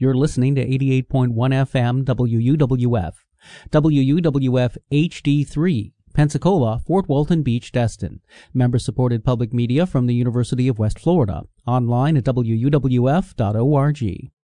You're listening to 88.1 FM WUWF. WUWF HD3, Pensacola, Fort Walton Beach, Destin. Member-supported public media from the University of West Florida. Online at wuwf.org.